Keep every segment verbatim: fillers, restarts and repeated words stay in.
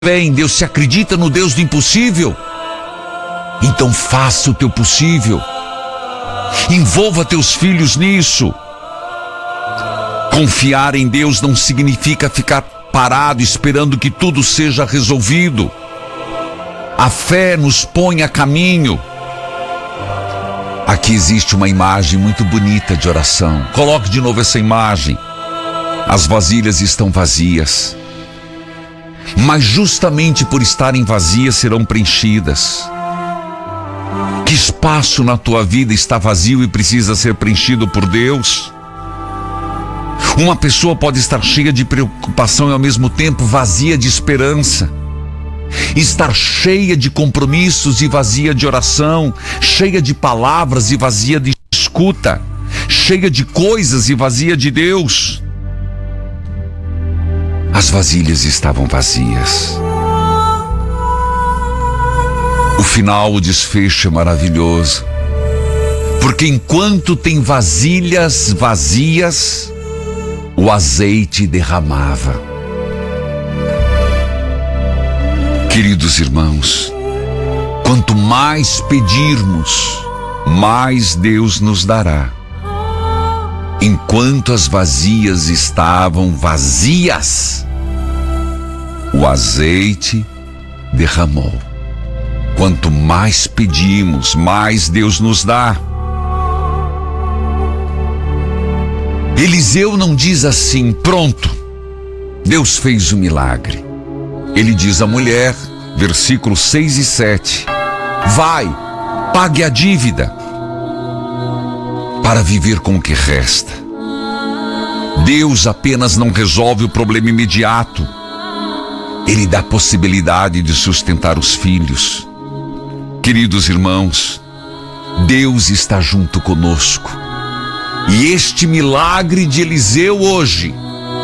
fé em Deus, se acredita no Deus do impossível, então faça o teu possível. Envolva teus filhos nisso. Confiar em Deus não significa ficar parado esperando que tudo seja resolvido. A fé nos põe a caminho. Aqui existe uma imagem muito bonita de oração. Coloque de novo essa imagem. As vasilhas estão vazias, mas justamente por estarem vazias serão preenchidas. Que espaço na tua vida está vazio e precisa ser preenchido por Deus? Uma pessoa pode estar cheia de preocupação e ao mesmo tempo vazia de esperança. Estar cheia de compromissos e vazia de oração, cheia de palavras e vazia de escuta, cheia de coisas e vazia de Deus. As vasilhas estavam vazias. O final, o desfecho é maravilhoso, porque enquanto tem vasilhas vazias, o azeite derramava. Queridos irmãos, quanto mais pedirmos, mais Deus nos dará. Enquanto as vasilhas estavam vazias, o azeite derramou. Quanto mais pedimos, mais Deus nos dá. Eliseu não diz assim, pronto, Deus fez o milagre. Ele diz à mulher, versículos seis e sete, vai, pague a dívida, para viver com o que resta. Deus apenas não resolve o problema imediato. Ele dá a possibilidade de sustentar os filhos. Queridos irmãos, Deus está junto conosco. E este milagre de Eliseu hoje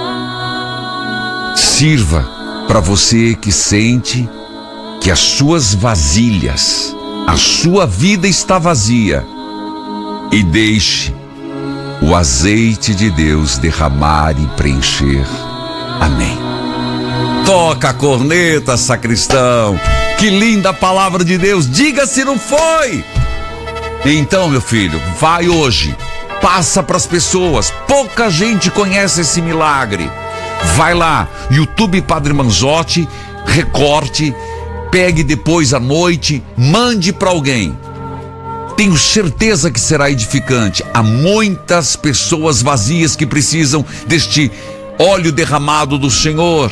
sirva para você que sente que as suas vasilhas, a sua vida está vazia, e deixe o azeite de Deus derramar e preencher. Amém. Toca a corneta, sacristão. Que linda palavra de Deus. Diga se não foi. Então, meu filho, vai hoje. Passa para as pessoas. Pouca gente conhece esse milagre. Vai lá, YouTube Padre Manzotti, recorte, pegue depois à noite, mande para alguém. Tenho certeza que será edificante. Há muitas pessoas vazias que precisam deste óleo derramado do Senhor.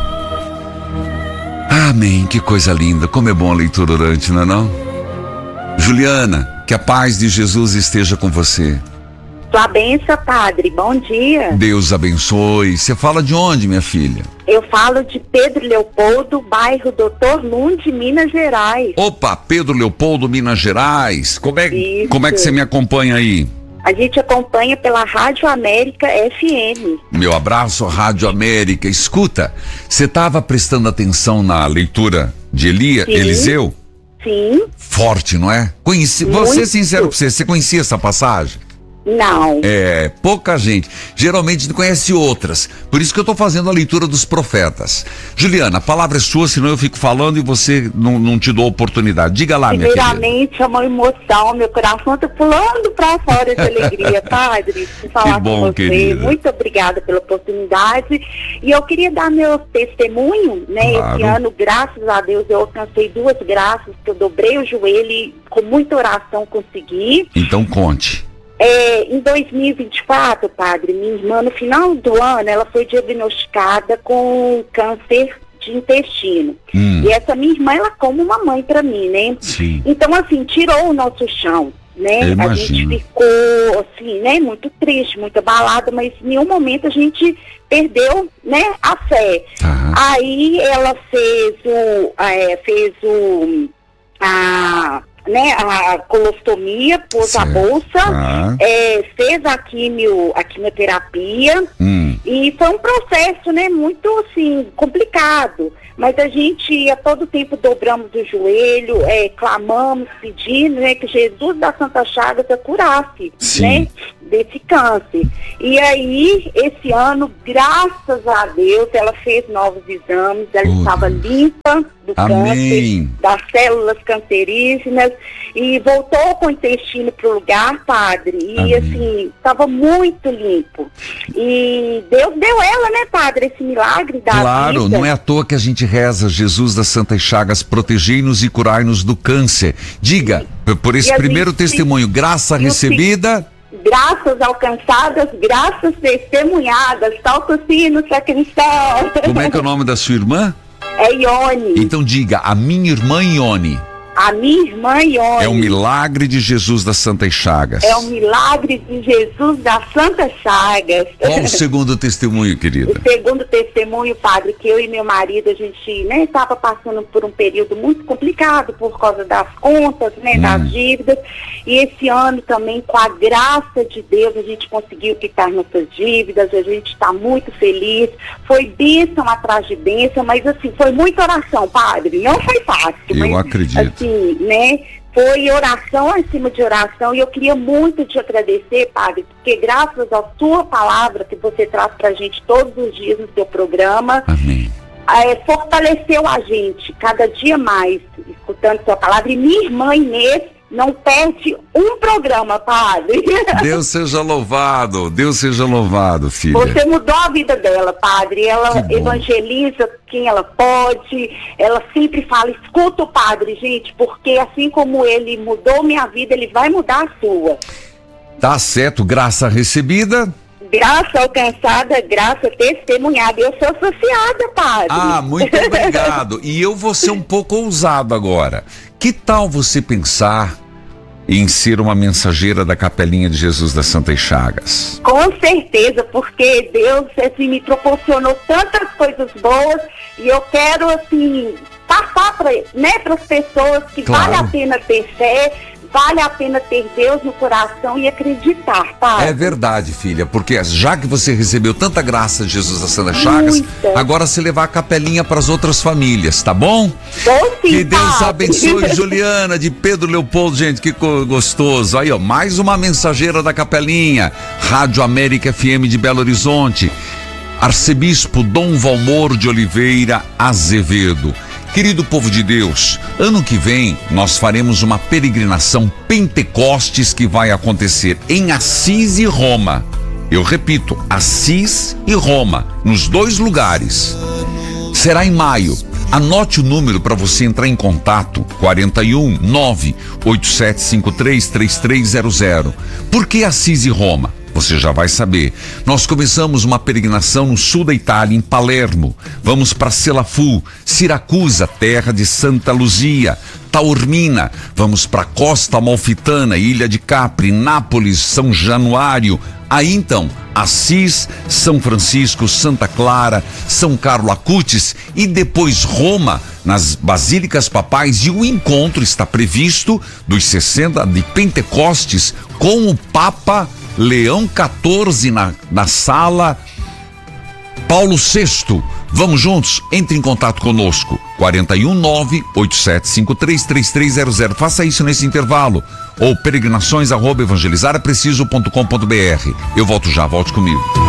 Amém, que coisa linda. Como é bom a leitura orante, não é não? Juliana, que a paz de Jesus esteja com você. Sua bênção, padre. Bom dia. Deus abençoe. Você fala de onde, minha filha? Eu falo de Pedro Leopoldo, bairro Doutor Lunde, Minas Gerais. Opa, Pedro Leopoldo, Minas Gerais. Como é, como é que você me acompanha aí? A gente acompanha pela Rádio América F M. Meu abraço, Rádio América. Escuta, você estava prestando atenção na leitura de Elia, Sim. Eliseu? Sim. Forte, não é? Conheci, vou ser sincero pra você, você conhecia essa passagem? Não. É, pouca gente. Geralmente não conhece outras. Por isso que eu estou fazendo a leitura dos profetas. Juliana, a palavra é sua, senão eu fico falando e você não, não te dou oportunidade. Diga lá, minha querida. Primeiramente, é uma emoção, meu coração está pulando para fora de alegria, padre, de falar que bom, com você. Querida. Muito obrigada pela oportunidade. E eu queria dar meu testemunho, né? Claro. Esse ano, graças a Deus, eu alcancei duas graças, que eu dobrei o joelho e com muita oração consegui. Então conte. É, em dois mil e vinte e quatro, padre, minha irmã, no final do ano, ela foi diagnosticada com câncer de intestino. Hum. E essa minha irmã, ela é como uma mãe para mim, né? Sim. Então, assim, tirou o nosso chão, né? Eu a gente imagino. ficou, assim, né? Muito triste, muito abalada, mas em nenhum momento a gente perdeu, né? A fé. Tá. Aí ela fez o... É, fez o... A, né, a colostomia, pôs certo. a bolsa, ah. é, fez a, quimio, a quimioterapia, hum. e foi um processo, né, muito, assim, complicado. Mas a gente, a todo tempo, dobramos o joelho, é, clamamos, pedindo, né, que Jesus da Santa Chagas a curasse, Sim. né, desse câncer. E aí, esse ano, graças a Deus, ela fez novos exames, ela oh, estava Deus. limpa do Amém. câncer, das células cancerígenas, e voltou com o intestino para o lugar, padre, e Amém. assim, estava muito limpo. E Deus deu ela, né, padre, esse milagre da Claro, vida. não é à toa que a gente reza: Jesus das Santas Chagas, protegei-nos e curai-nos do câncer. Diga, Sim. por esse e primeiro gente, testemunho, graça recebida... Graças alcançadas, graças testemunhadas, toca o sino, sacristão. Como é que é o nome da sua irmã? É Ione. Então diga: a minha irmã Ione. A minha irmã Ione. É um milagre de Jesus das Santas Chagas. É um milagre de Jesus das Santas Chagas. Qual o segundo testemunho, querida? O segundo testemunho, padre, que eu e meu marido, a gente, né, estava passando por um período muito complicado por causa das contas, né, hum. das dívidas. E esse ano também, com a graça de Deus, a gente conseguiu quitar nossas dívidas, a gente está muito feliz. Foi bênção atrás de bênção, mas assim, foi muita oração, padre. Não foi fácil. Eu mas, acredito. Assim, né? Foi oração acima de oração, e eu queria muito te agradecer, padre, porque graças à sua palavra que você traz pra gente todos os dias no seu programa, Amém. É, fortaleceu a gente cada dia mais, escutando sua palavra. E minha irmã Inês não perde um programa, padre. Deus seja louvado, Deus seja louvado, filha. Você mudou a vida dela, padre. Ela evangeliza quem ela pode. Ela sempre fala: escuta o padre, gente, porque assim como ele mudou minha vida, ele vai mudar a sua. Tá certo, graça recebida. Graça alcançada, graça testemunhada. Eu sou associada, padre. Ah, muito obrigado. E eu vou ser um pouco ousado agora. Que tal você pensar em ser uma mensageira da Capelinha de Jesus das Santas Chagas? Com certeza, porque Deus, assim, me proporcionou tantas coisas boas, e eu quero, assim, passar para, né, para as pessoas que Claro. vale a pena ter fé, vale a pena ter Deus no coração e acreditar, tá? É verdade, filha, porque já que você recebeu tanta graça de Jesus das Santas Chagas, Muita. agora você levar a capelinha para as outras famílias, tá bom? Bom, sim, Que Deus padre. abençoe, Juliana, de Pedro Leopoldo, gente, que co- gostoso. Aí, ó, mais uma mensageira da capelinha, Rádio América F M de Belo Horizonte, Arcebispo Dom Valmor de Oliveira Azevedo. Querido povo de Deus, ano que vem nós faremos uma peregrinação Pentecostes que vai acontecer em Assis e Roma. Eu repito, Assis e Roma, nos dois lugares. Será em maio. Anote o número para você entrar em contato: quarenta e um, nove oito sete cinco três, três três zero zero. Por que Assis e Roma? Você já vai saber. Nós começamos uma peregrinação no sul da Itália, em Palermo. Vamos para Selafu, Siracusa, terra de Santa Luzia, Taormina. Vamos para Costa Amalfitana, Ilha de Capri, Nápoles, São Januário. Aí então, Assis, São Francisco, Santa Clara, São Carlo Acutis e depois Roma, nas Basílicas Papais. E o encontro está previsto dos sessenta de Pentecostes com o Papa Leão quatorze na, na sala Paulo sexto. Vamos juntos? Entre em contato conosco. quarenta e um, nove oito sete cinco três, três três zero zero. Faça isso nesse intervalo. Ou peregrinações arroba evangelizar é preciso ponto com ponto br. Eu volto já, volte comigo.